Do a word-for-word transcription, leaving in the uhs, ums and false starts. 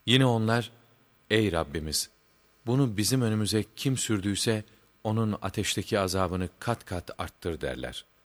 Yine onlar, ey Rabbimiz, bunu bizim önümüze kim sürdüyse, onun ateşteki azabını kat kat arttır derler.